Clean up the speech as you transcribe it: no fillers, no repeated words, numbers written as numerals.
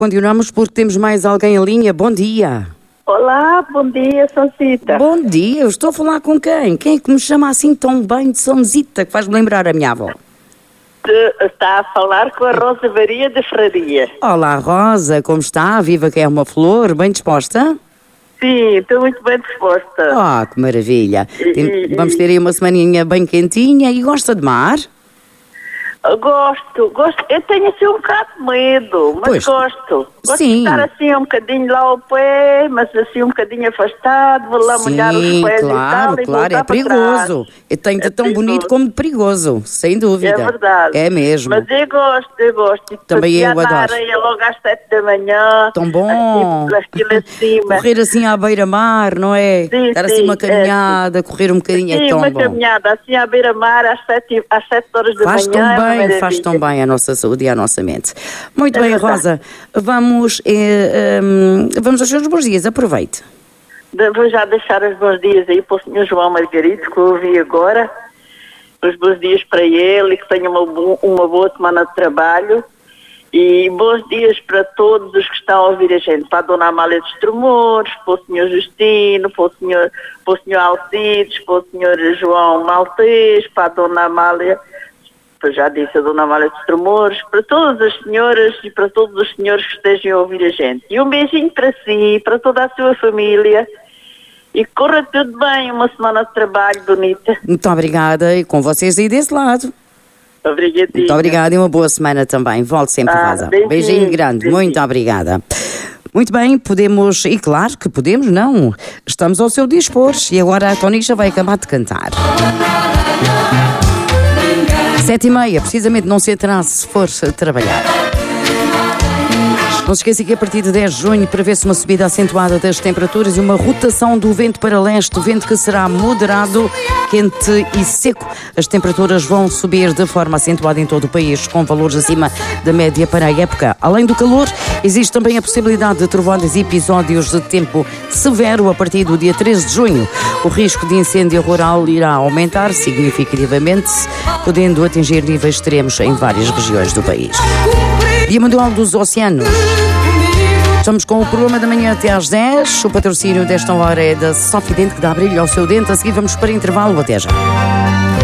Continuamos porque temos mais alguém em linha. Bom dia. Olá, bom dia, Sãozita. Bom dia, eu estou a falar com quem? Quem é que me chama assim tão bem de Sãozita, que faz-me lembrar a minha avó? Está a falar com a Rosa Maria de Fraria. Olá, Rosa, como está? Viva que é uma flor, bem disposta? Sim, estou muito bem disposta. Ah, que maravilha. Vamos ter aí uma semaninha bem quentinha e gosta de mar? Gosto. Eu tenho assim um bocado de medo, mas Pois. gosto. Gosto Sim. de estar assim um bocadinho lá ao pé, mas assim um bocadinho afastado, vou lá molhar os Sim, pés claro, e tal, e claro, voltar é para perigoso. trás. É tanto É tão bonito perigoso. como de perigoso, sem dúvida. É verdade. É mesmo. Mas eu gosto. E Também eu passear na adoro. areia logo às 7 da manhã. Tão bom. Assim, aquilo acima. Correr assim à beira-mar, não é? Sim, Dar assim sim, uma caminhada, correr um bocadinho, Sim, é tão uma bom. caminhada assim à beira-mar às 7 horas da Faz manhã. tão é uma bem, maravilha. faz tão bem à nossa saúde e à nossa mente. Muito É bem, verdade. Rosa, vamos aos seus bons dias, aproveite. Vou já deixar os bons dias aí para o Sr. João Margarito, que eu ouvi agora. Os bons dias para ele e que tenha uma boa semana de trabalho. E bons dias para todos os que estão a ouvir a gente. Para a Dona Amália dos Tremores, para o Sr. Justino, para o Sr. Alcides, para o Sr. João Maltês, para a Dona Amália, eu já disse a Dona Amália dos Tremores, para todas as senhoras e para todos os senhores que estejam a ouvir a gente. E um beijinho para si, para toda a sua família. E corra tudo bem, uma semana de trabalho bonita. Muito obrigada e com vocês aí desse lado. Obrigadinha. Muito obrigada e uma boa semana também. Volte sempre, Rosa. Beijinho grande, muito obrigada. Muito bem, podemos, e claro que podemos, não, estamos ao seu dispor. E agora a Tonisha vai acabar de cantar. 7h30, precisamente, não se atrase se for trabalhar. Não se esqueça que a partir de 10 de junho prevê-se uma subida acentuada das temperaturas e uma rotação do vento para leste, o vento que será moderado, quente e seco. As temperaturas vão subir de forma acentuada em todo o país, com valores acima da média para a época. Além do calor, existe também a possibilidade de trovoadas e episódios de tempo severo a partir do dia 13 de junho. O risco de incêndio rural irá aumentar significativamente, podendo atingir níveis extremos em várias regiões do país. Dia Mundial dos Oceanos. Estamos com o programa da manhã até às 10. O patrocínio desta hora é da Sofidente, que dá brilho ao seu dente. A seguir vamos para intervalo. Até já.